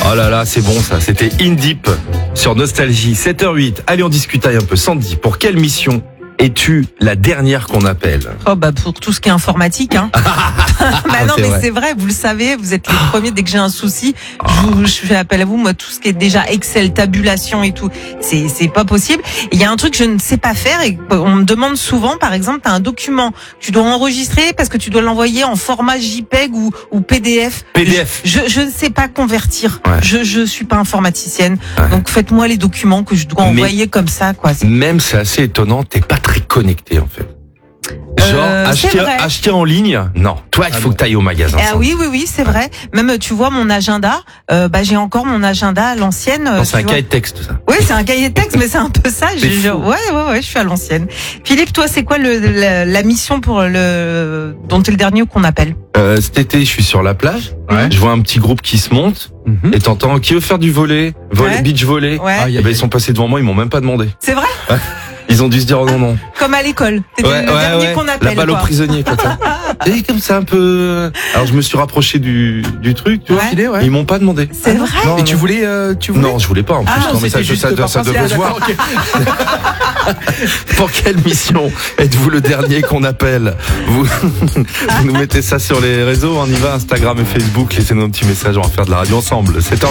Oh là là, c'est bon ça. C'était In Deep sur Nostalgie. 7h08. Allez, on discutaille un peu. Sandy, pour quelle mission es-tu la dernière qu'on appelle? Oh bah pour tout ce qui est informatique, hein. Bah non, c'est mais vrai. c'est vrai, vous le savez, vous êtes les premiers dès que j'ai un souci, je fais appel à vous. Moi, tout ce qui est déjà Excel, tabulation et tout, c'est pas possible. Il y a un truc que je ne sais pas faire et on me demande souvent, par exemple, t'as un document, tu dois enregistrer parce que tu dois l'envoyer en format JPEG ou PDF. PDF. Je ne sais pas convertir. Ouais. Je suis pas informaticienne, Ouais. donc faites-moi les documents que je dois envoyer comme ça, quoi. Même c'est assez étonnant, t'es pas très connecté en fait. Genre c'est vrai. acheter en ligne, non. Toi, il faut que t'ailles au magasin. Ah oui, c'est vrai. Même tu vois mon agenda, j'ai encore mon agenda à l'ancienne. Non, c'est tu un vois. cahier de texte ça. Oui, c'est un cahier de texte, mais c'est un peu ça. C'est fou. Ouais, je suis à l'ancienne. Philippe, toi, c'est quoi la mission dont t'es le dernier qu'on appelle? Cet été, je suis sur la plage. Ouais. Je vois un petit groupe qui se monte et t'entends qui veut faire du volley, Ouais. beach volley. Ouais. Ah, Eh ben, ils sont passés devant moi, ils m'ont même pas demandé. C'est vrai? Ils ont dû se dire oh non. Comme à l'école. T'étais le dernier qu'on appelle. La balle aux quoi. prisonniers quoi. Et comme ça un peu. Alors je me suis rapproché du truc, tu vois. Ouais. Stylé, ouais. Et ils m'ont pas demandé. C'est vrai? Non, Et non. tu voulais Non, je voulais pas en plus. Ah, non, mais ça, c'était juste ça par devait principe. se voir. D'accord, ok. Pour quelle mission êtes-vous le dernier qu'on appelle? Vous nous mettez ça sur les réseaux, on y va, Instagram et Facebook. Laissez-nous un petit message, on va faire de la radio ensemble. 7h09.